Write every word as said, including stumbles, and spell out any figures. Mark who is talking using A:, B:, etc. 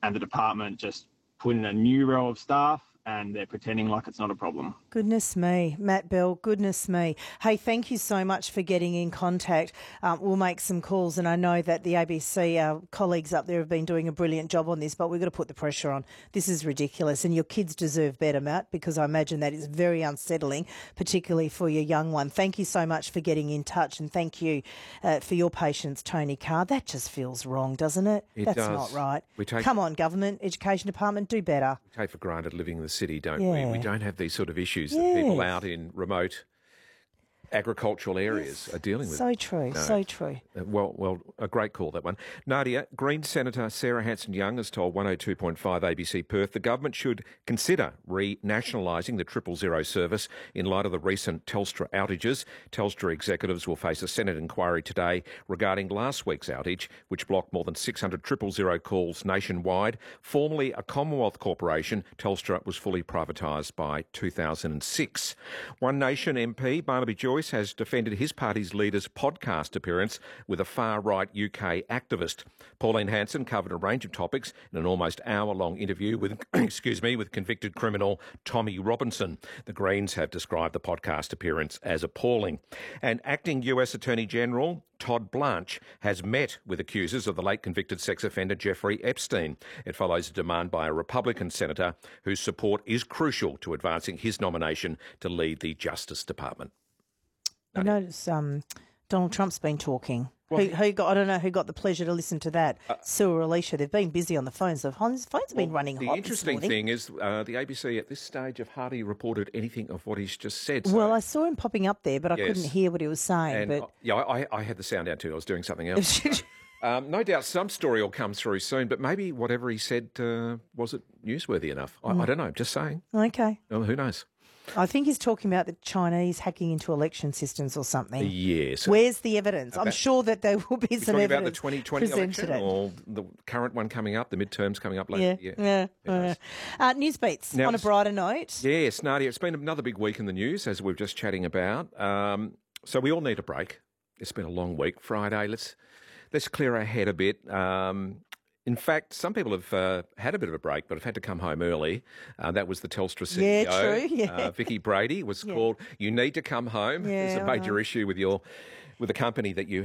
A: and the department just put in a new row of staff and they're pretending like it's not a problem.
B: Goodness me. Matt Bell, goodness me. Hey, thank you so much for getting in contact. Um, we'll make some calls, and I know that the A B C uh, colleagues up there have been doing a brilliant job on this, but we've got to put the pressure on. This is ridiculous, and your kids deserve better, Matt, because I imagine that is very unsettling, particularly for your young one. Thank you so much for getting in touch, and thank you uh, for your patience, Tony Carr. That just feels wrong, doesn't it?
C: It
B: That's
C: does.
B: not right.
C: We take,
B: Come on, government, education department, do better.
C: We take for granted living in the city, don't
B: Yeah.
C: we? We don't have these sort of issues
B: Yes.
C: that people out in remote agricultural areas
B: Yes.
C: are dealing with.
B: So true,
C: No.
B: so true.
C: Uh, Well, well, a great call, that one. Nadia, Green Senator Sarah Hanson-Young has told one oh two point five A B C Perth the government should consider re-nationalising the triple zero service in light of the recent Telstra outages. Telstra executives will face a Senate inquiry today regarding last week's outage, which blocked more than six hundred triple zero calls nationwide. Formerly a Commonwealth corporation, Telstra was fully privatised by two thousand six. One Nation M P, Barnaby Joyce, has defended his party's leader's podcast appearance with a far-right U K activist. Pauline Hanson covered a range of topics in an almost hour-long interview with, excuse me, with convicted criminal Tommy Robinson. The Greens have described the podcast appearance as appalling. And acting U S Attorney General Todd Blanche has met with accusers of the late convicted sex offender Jeffrey Epstein. It follows a demand by a Republican senator whose support is crucial to advancing his nomination to lead the Justice Department.
B: I notice um, Donald Trump's been talking.
C: Well,
B: who, who got? I don't know who got the pleasure to listen to that. Uh, Sue or Alicia. They've been busy on the phones. The phones, phones have
C: well,
B: been running
C: the
B: hot.
C: The interesting
B: this
C: thing is uh, the A B C at this stage have hardly reported anything of what he's just said. So.
B: Well, I saw him popping up there, but I
C: Yes.
B: couldn't hear what he was saying.
C: And,
B: but
C: uh, yeah, I, I had the sound down too. I was doing something else. um, no doubt some story will come through soon, but maybe whatever he said uh, wasn't newsworthy enough. I,
B: mm.
C: I don't know. Just saying.
B: Okay.
C: Well, who knows?
B: I think he's talking about the Chinese hacking into election systems or something.
C: Yes.
B: Where's the evidence?
C: About,
B: I'm sure that there will be some
C: talking
B: evidence
C: about the twenty twenty election
B: it.
C: or the current one coming up, the midterms coming up later.
B: Yeah, yeah. yeah. Uh, news beats now, on a brighter note.
C: Yes, Nadia, it's been another big week in the news, as we we're just chatting about. Um, so we all need a break. It's been a long week. Friday, let's let's clear our head a bit. Um, In fact, some people have uh, had a bit of a break, but have had to come home early. Uh, that was the Telstra C E O,
B: yeah, true, yeah.
C: uh, Vicky Brady, was
B: yeah.
C: called, you need to come home.
B: Yeah,
C: There's a major
B: right.
C: issue with your with the company that you